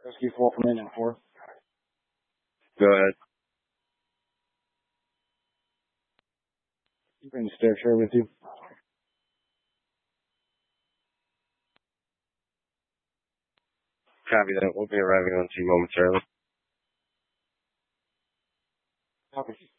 Rescue 4 from in and 4. Go ahead. Bring the stair share with you. Copy that. We'll be arriving on scene momentarily. Copy.